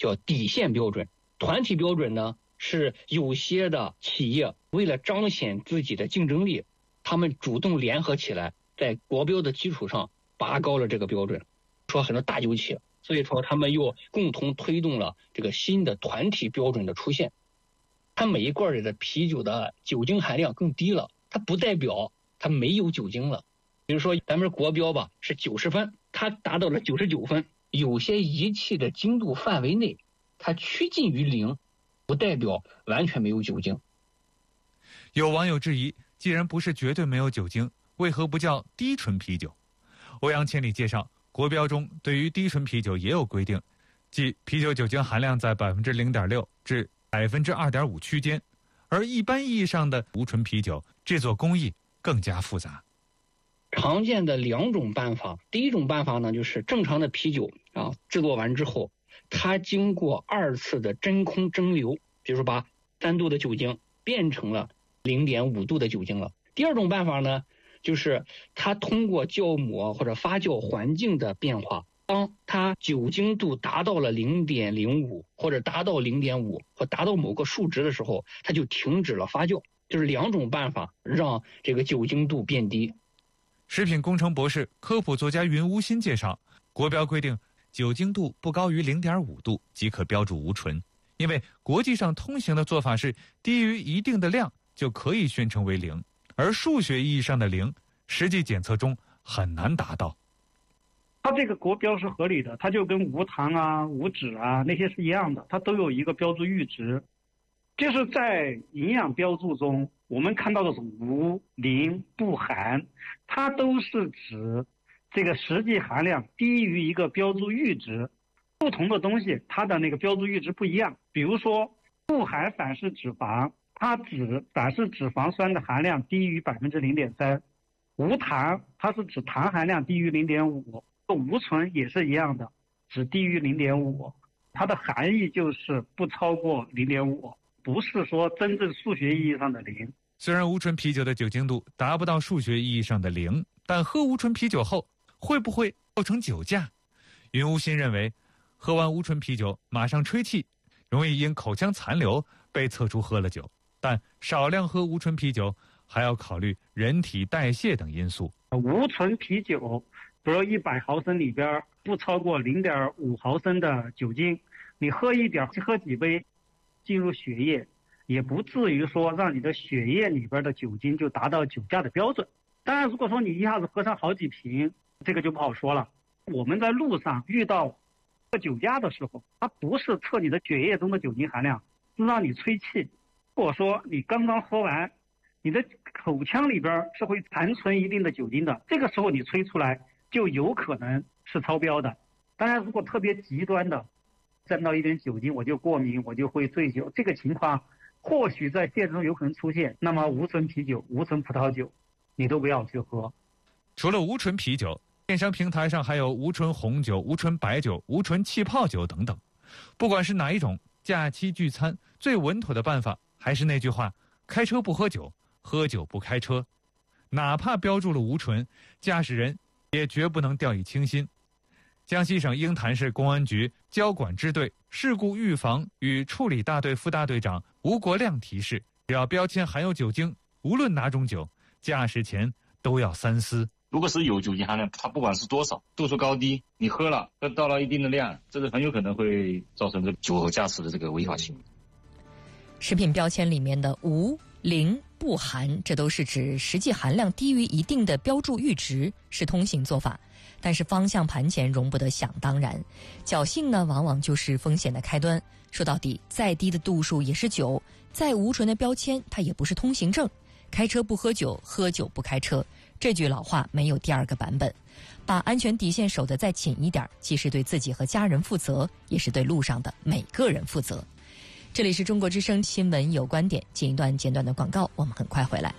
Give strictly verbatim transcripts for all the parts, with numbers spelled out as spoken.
叫底线标准。团体标准呢，是有些的企业为了彰显自己的竞争力，他们主动联合起来，在国标的基础上拔高了这个标准。说很多大酒企，所以说他们又共同推动了这个新的团体标准的出现。它每一罐里的啤酒的酒精含量更低了，它不代表它没有酒精了。比如说咱们国标吧是九十分，它达到了九十九分，有些仪器的精度范围内它趋近于零，不代表完全没有酒精。 有网友质疑，既然不是绝对没有酒精，为何不叫低醇啤酒？欧阳千里介绍，国标中对于低醇啤酒也有规定，即啤酒酒精含量在 百分之零点六 至 百分之二点五 区间，而一般意义上的无醇啤酒制作工艺更加复杂。 常见的两种办法，第一种办法呢，就是正常的啤酒啊，制作完之后，它经过二次的真空蒸馏，比如说把三度的酒精变成了 零点五 度的酒精了。第二种办法呢，就是它通过酵母或者发酵环境的变化，当它酒精度达到了 零点零五 或者达到 零点五 或达到某个数值的时候，它就停止了发酵。就是两种办法让这个酒精度变低。 食品工程博士、科普作家云无心介绍，国标规定酒精度不高于 零点五 度即可标注无醇，因为国际上通行的做法是低于一定的量就可以宣称为零，而数学意义上的零，实际检测中很难达到。 它这个国标是合理的，它就跟无糖啊、无脂啊那些是一样的，它都有一个标注阈值。就是在营养标注中，我们看到的是无、零、不含，它都是指这个实际含量低于一个标注阈值。不同的东西它的那个标注阈值不一样，比如说不含反式脂肪，它指反式脂肪酸的含量低于 百分之零点三， 无糖它是指糖含量低于 零点五， 无醇也是一样的，只低于 零点五， 它的含义就是不超过 零点五，不是说真正数学意义上的零。 虽然无醇啤酒的酒精度达不到数学意义上的零，但喝无醇啤酒后会不会造成酒驾？云无心认为，喝完无醇啤酒马上吹气，容易因口腔残留被测出喝了酒，但少量喝无醇啤酒还要考虑人体代谢等因素。 无醇啤酒比如一百毫升里边不超过 零点五毫升的酒精，你喝一点喝几杯进入血液，也不至于说让你的血液里边的酒精就达到酒驾的标准。当然如果说你一下子喝上好几瓶，这个就不好说了。我们在路上遇到酒驾的时候，它不是测你的血液中的酒精含量，是让你吹气。如果说你刚刚喝完，你的口腔里边是会残存一定的酒精的，这个时候你吹出来就有可能是超标的。当然如果特别极端的沾到一点酒精我就过敏，我就会醉酒，这个情况或许在现实中有可能出现，那么无醇啤酒、无醇葡萄酒你都不要去喝。 除了无醇啤酒，电商平台上还有无醇红酒、无醇白酒、无醇气泡酒等等。不管是哪一种，假期聚餐最稳妥的办法还是那句话，开车不喝酒，喝酒不开车。哪怕标注了无醇，驾驶人也绝不能掉以轻心。江西省鹰潭市公安局交管支队事故预防与处理大队副大队长吴国亮提示，只要标签含有酒精，无论哪种酒，驾驶前都要三思。 如果是有酒精含量，它不管是多少，度数高低，你喝了到了一定的量，这个很有可能会造成这酒后驾驶的这个违法行为。 食品标签里面的无、零、不含，这都是指实际含量低于一定的标注阈值，是通行做法。但是方向盘前容不得想当然，侥幸呢往往就是风险的开端。说到底，再低的度数也是酒，再无醇的标签它也不是通行证。开车不喝酒，喝酒不开车，这句老话没有第二个版本。把安全底线守得再紧一点，既是对自己和家人负责，也是对路上的每个人负责。这里是中国之声新闻有观点，进一段简短的广告，我们很快回来。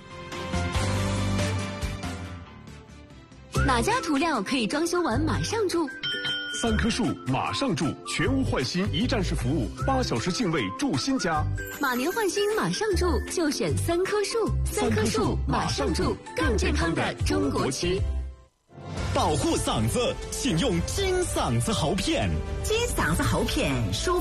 哪家涂料可以装修完马上住？ 三棵树马上住，全屋换新一站式服务，八小时净位住新家。 马年换新马上住，就选三棵树。三棵树马上住，更健康的中国区。 保护嗓子，请用金嗓子喉片。 金嗓子喉片舒